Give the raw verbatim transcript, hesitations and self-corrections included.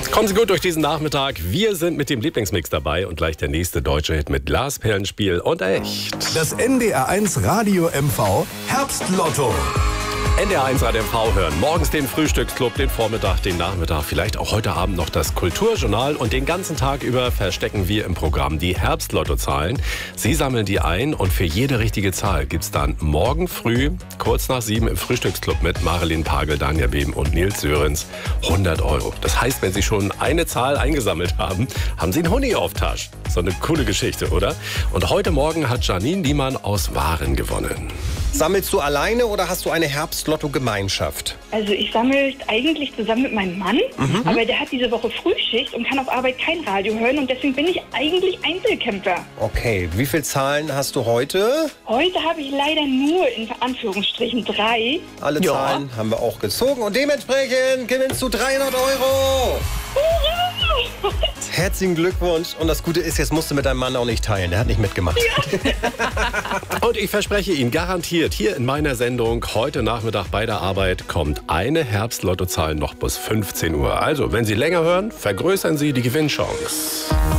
Kommen Sie gut durch diesen Nachmittag. Wir sind mit dem Lieblingsmix dabei und gleich der nächste deutsche Hit mit Glasperlenspiel und echt. Das N D R eins Radio M V Herbstlotto. N D R eins Radio M V hören. Morgens den Frühstücksclub, den Vormittag, den Nachmittag, vielleicht auch heute Abend noch das Kulturjournal. Und den ganzen Tag über verstecken wir im Programm die Herbstlottozahlen. Sie sammeln die ein und für jede richtige Zahl gibt es dann morgen früh, kurz nach sieben, im Frühstücksclub mit Marilyn Pagel, Danja Beben und Nils Sörens hundert Euro. Das heißt, wenn Sie schon eine Zahl eingesammelt haben, haben Sie einen Huni auf Tasche. So eine coole Geschichte, oder? Und heute Morgen hat Janine Niemann aus Waren gewonnen. Sammelst du alleine oder hast du eine Herbstlotto-Gemeinschaft? Also ich sammle eigentlich zusammen mit meinem Mann, mhm. aber der hat diese Woche Frühschicht und kann auf Arbeit kein Radio hören und deswegen bin ich eigentlich Einzelkämpfer. Okay, wie viele Zahlen hast du heute? Heute habe ich leider nur in Anführungsstrichen drei. Alle ja. Zahlen haben wir auch gezogen und dementsprechend gewinnst du dreihundert Euro. Hurra! Herzlichen Glückwunsch. Und das Gute ist, jetzt musst du mit deinem Mann auch nicht teilen. Der hat nicht mitgemacht. Ja. Und ich verspreche Ihnen garantiert, hier in meiner Sendung heute Nachmittag bei der Arbeit kommt eine Herbstlottozahl noch bis fünfzehn Uhr. Also, wenn Sie länger hören, vergrößern Sie die Gewinnchance.